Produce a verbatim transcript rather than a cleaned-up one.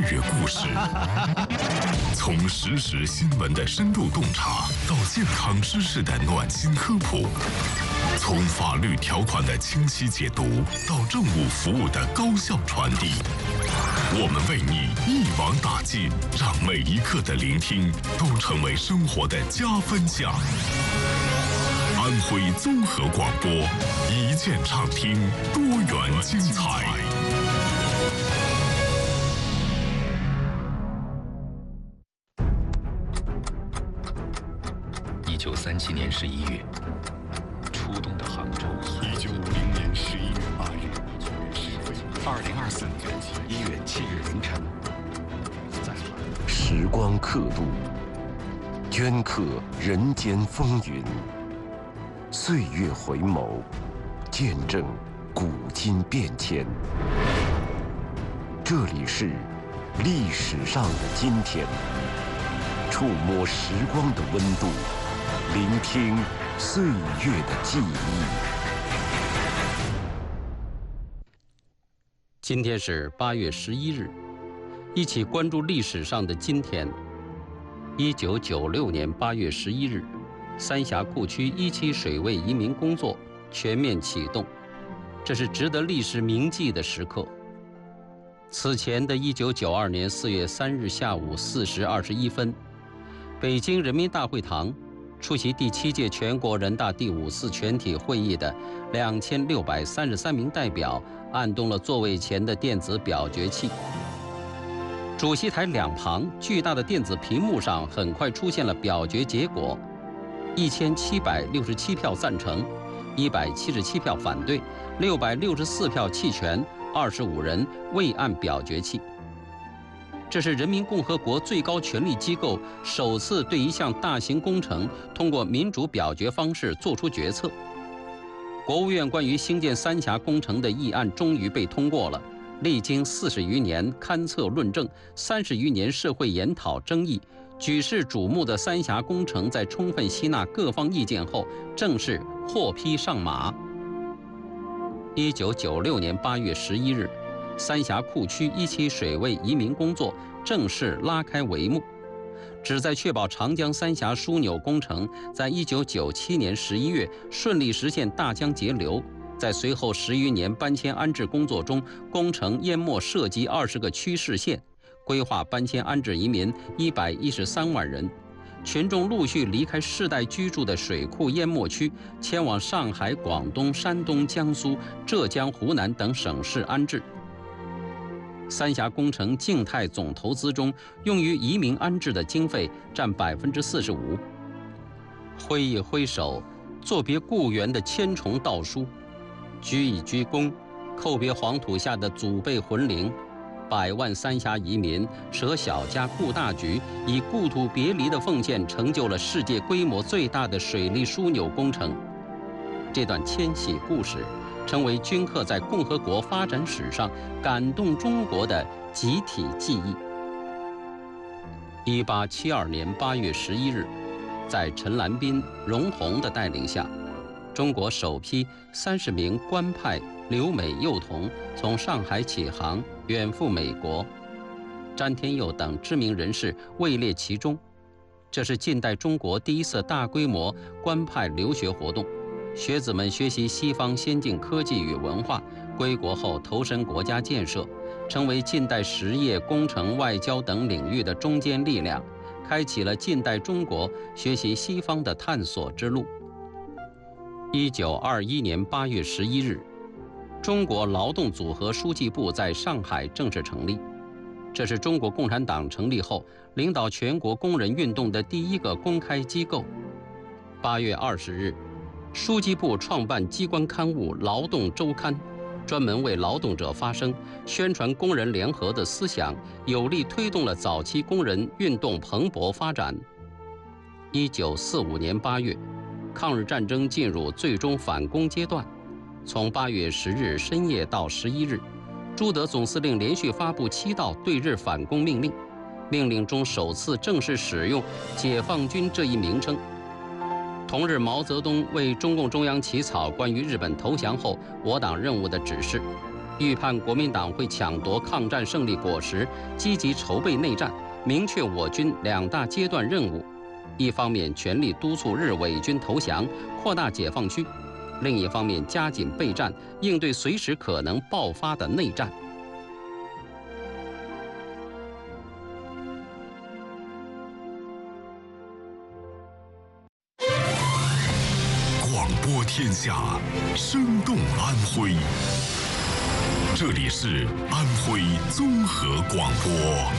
越故事，从实时新闻的深度洞察到健康知识的暖心科普，从法律条款的清晰解读到政务服务的高效传递，我们为你一网打尽，让每一刻的聆听都成为生活的加分项。安徽综合广播，一键畅听，多元精彩。 一九三七年十一月，初冬的杭州。 一九五零年十一月八日， 二零二四年一月七日凌晨， 时光刻度，镌刻人间风云。岁月回眸，见证古今变迁。这里是历史上的今天，触摸时光的温度，聆听岁月的记忆。 今天是八月十一日，一起关注历史上的今天。一九九六年八月十一日。三峡库区一期水位移民工作全面启动，这是值得历史铭记的时刻。此前的一九九二年四月三日下午四时二十一分，北京人民大会堂出席第七届全国人大第五次全体会议的两千六百三十三名代表按动了座位前的电子表决器。主席台两旁巨大的电子屏幕上很快出现了表决结果。一千七百六十七票赞成，一百七十七票反对，六百六十四票弃权，二十五人未按表决器。这是人民共和国最高权力机构首次对一项大型工程通过民主表决方式作出决策。国务院关于兴建三峡工程的议案终于被通过了。历经四十余年勘测论证，三十余年社会研讨争议，举世瞩目的三峡工程在充分吸纳各方意见后，正式获批上马。一九九六年八月十一日，三峡库区一期水位移民工作正式拉开帷幕。旨在确保长江三峡枢纽工程在一九九七年十一月顺利实现大江截流，在随后十余年搬迁安置工作中，工程淹没涉及二十个区市县。规划搬迁安置移民一百一十三万人，群众陆续离开世代居住的水库淹没区，迁往上海、广东、山东、江苏、浙江、湖南等省市安置。三峡工程静态总投资中，用于移民安置的经费占百分之四十五。挥一挥手，作别故园的千重悼书；鞠一鞠躬，叩别黄土下的祖辈魂灵。百万三峡移民舍小家顾大局，以故土别离的奉献，成就了世界规模最大的水利枢纽工程。这段迁徙故事，成为镌刻在共和国发展史上感动中国的集体记忆。一八七二年八月十一日，在陈兰斌、荣闳的带领下，中国首批三十名官派留美幼童从上海起航，远赴美国。詹天佑等知名人士位列其中。这是近代中国第一次大规模官派留学活动，学子们学习西方先进科技与文化，归国后投身国家建设，成为近代实业、工程、外交等领域的中坚力量，开启了近代中国学习西方的探索之路。一九二一年八月十一日，中国劳动组合书记部在上海正式成立，这是中国共产党成立后领导全国工人运动的第一个公开机构。八月二十日，书记部创办机关刊物《劳动周刊》，专门为劳动者发声，宣传工人联合的思想，有力推动了早期工人运动蓬勃发展。一九四五年八月，抗日战争进入最终反攻阶段。从八月十日深夜到十一日，朱德总司令连续发布七道对日反攻命令，命令中首次正式使用“解放军”这一名称。同日，毛泽东为中共中央起草关于日本投降后我党任务的指示， 预判国民党会抢夺抗战胜利果实，积极筹备内战，明确我军两大阶段任务。一方面全力督促日伪军投降，扩大解放区；另一方面加紧备战，应对随时可能爆发的内战。 广播天下，生动安徽。这里是安徽综合广播。